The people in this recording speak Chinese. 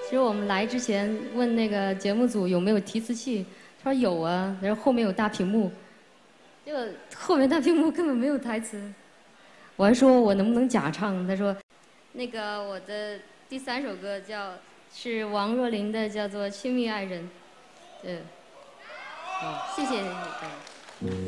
其实我们来之前问那个节目组有没有提词器，他说有啊，然后后面有大屏幕，结果后面大屏幕根本没有台词。我还说我能不能假唱，他说，那个我的第3首歌是王若琳的，叫做《亲密爱人》。谢谢你。